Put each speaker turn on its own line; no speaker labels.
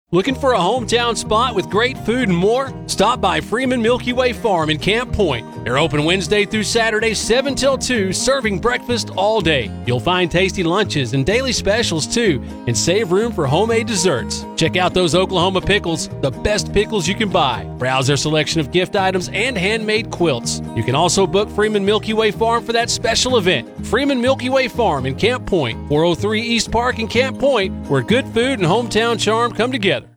Looking for a hometown spot with great food and more? Stop by Freeman Milky Way Farm in Camp Point. They're open Wednesday through Saturday, 7 till 2, serving breakfast all day. You'll find tasty lunches and daily specials too, and save room for homemade desserts. Check out those Oklahoma pickles, the best pickles you can buy. Browse their selection of gift items and handmade quilts. You can also book Freeman Milky Way Farm for that special event. Freeman Milky Way Farm in Camp Point, 403 East Park in Camp Point, where good food and hometown charm come together.